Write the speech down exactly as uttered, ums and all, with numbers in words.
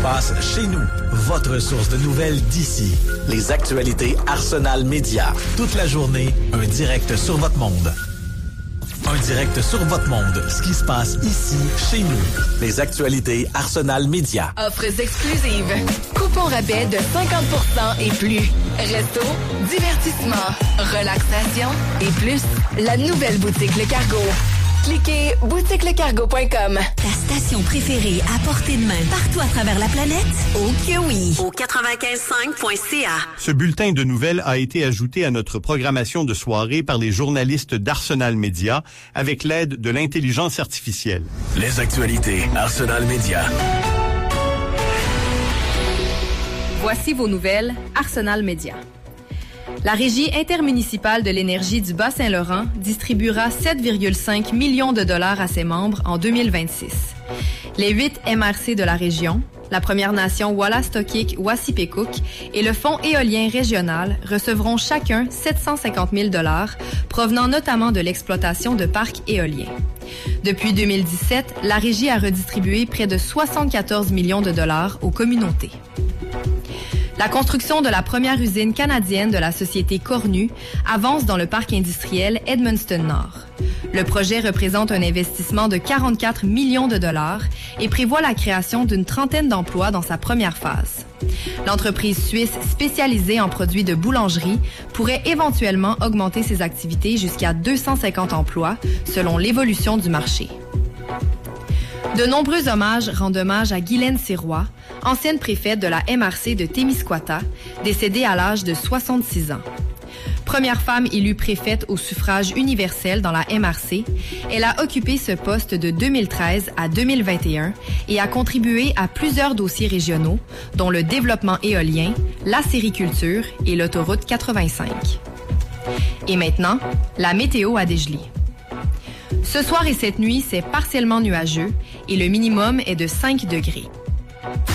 passe chez nous. Votre source de nouvelles d'ici. Les actualités Arsenal Média. Toute la journée, un direct sur votre monde. Un direct sur votre monde. Ce qui se passe ici, chez nous. Les actualités Arsenal Média. Offres exclusives. Coupons rabais de cinquante pour cent et plus. Resto, divertissement, relaxation et plus. La nouvelle boutique Le Cargo. Cliquez boutique le cargo point com. Ta station préférée à portée de main partout à travers la planète? Oh que oui! Au quatre-vingt-quinze cinq point c a. Ce bulletin de nouvelles a été ajouté à notre programmation de soirée par les journalistes d'Arsenal Média avec l'aide de l'intelligence artificielle. Les actualités Arsenal Média. Voici vos nouvelles Arsenal Média. La Régie intermunicipale de l'énergie du Bas-Saint-Laurent distribuera sept virgule cinq millions de dollars à ses membres en deux mille vingt-six. Les huit M R C de la région, la Première Nation Wallastokik-Wassipekuk et le Fonds éolien régional recevront chacun sept cent cinquante mille dollars provenant notamment de l'exploitation de parcs éoliens. Depuis deux mille dix-sept, la Régie a redistribué près de soixante-quatorze millions de dollars aux communautés. La construction de la première usine canadienne de la société Cornu avance dans le parc industriel Edmundston Nord. Le projet représente un investissement de quarante-quatre millions de dollars et prévoit la création d'une trentaine d'emplois dans sa première phase. L'entreprise suisse spécialisée en produits de boulangerie pourrait éventuellement augmenter ses activités jusqu'à deux cent cinquante emplois selon l'évolution du marché. De nombreux hommages rendent hommage à Guylaine Sirois, ancienne préfète de la M R C de Témiscouata, décédée à l'âge de soixante-six ans. Première femme élue préfète au suffrage universel dans la M R C, elle a occupé ce poste de deux mille treize à deux mille vingt et un et a contribué à plusieurs dossiers régionaux, dont le développement éolien, la sériculture et l'autoroute quatre-vingt-cinq. Et maintenant, la météo à Dégelée. Ce soir et cette nuit, c'est partiellement nuageux et le minimum est de cinq degrés.